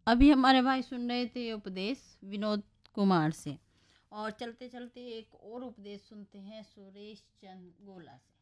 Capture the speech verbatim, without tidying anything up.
अभी हमारे भाई सुन रहे थे उपदेश विनोद कुमार से। और चलते चलते एक और उपदेश सुनते हैं सुरेश चंद्र गोला से।